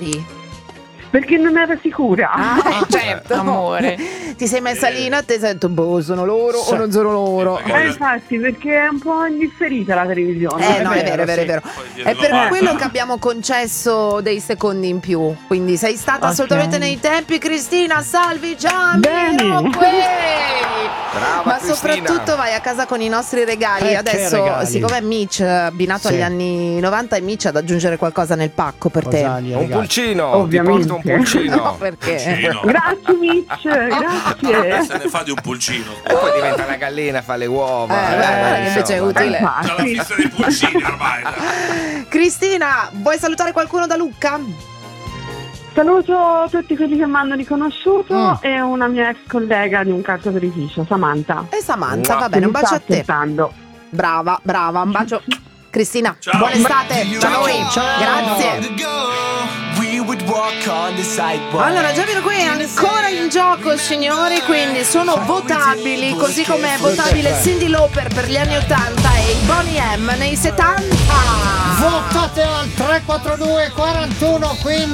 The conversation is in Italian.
voti? Perché non era sicura. Certo, amore. Ti sei messa lì in attesa e hai detto, boh, sono loro o non sono loro? Infatti, perché è un po' indifferita la televisione. No, è vero. È per quello che abbiamo concesso dei secondi in più. Quindi sei stata assolutamente nei tempi, Cristina. Salvi Gianni. Brava, Ma Cristina. soprattutto vai a casa con i nostri regali. Adesso, regali? siccome Mitch è abbinato agli anni 90, è Mitch ad aggiungere qualcosa nel pacco per te. Un pulcino, Ovviamente. ti porto un pulcino. No, perché? Grazie Mitch, grazie. Se ne fa di un pulcino. E poi diventa una gallina, fa le uova. Guarda che invece è utile. C'ha la fissa dei pulcini ormai. Cristina, vuoi salutare qualcuno da Lucca? Saluto tutti quelli che mi hanno riconosciuto e una mia ex collega di un cartoferificio, Samantha. E Samantha, va bene, un bacio a te. Aspettando. Brava, un bacio. Cristina, Ciao. buona estate. Ciao. Grazie. Allora, Jamiroquai è ancora in gioco, signori, quindi sono votabili, così come è votabile Cyndi Lauper per gli anni 80 e i Boney M nei 70. Votate al 342 41 15